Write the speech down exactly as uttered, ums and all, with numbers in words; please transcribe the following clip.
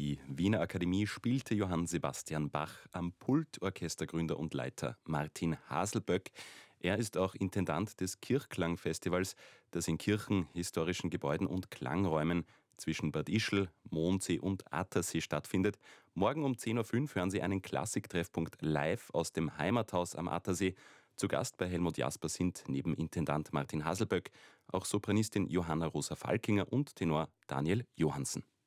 die Wiener Akademie spielte Johann Sebastian Bach, am Pult Orchestergründer und Leiter Martin Haselböck. Er ist auch Intendant des Kirchklangfestivals, das in Kirchen, historischen Gebäuden und Klangräumen zwischen Bad Ischl, Mondsee und Attersee stattfindet. Morgen um zehn Uhr fünf hören Sie einen Klassiktreffpunkt live aus dem Heimathaus am Attersee. Zu Gast bei Helmut Jasper sind neben Intendant Martin Haselböck auch Sopranistin Johanna Rosa Falkinger und Tenor Daniel Johansen.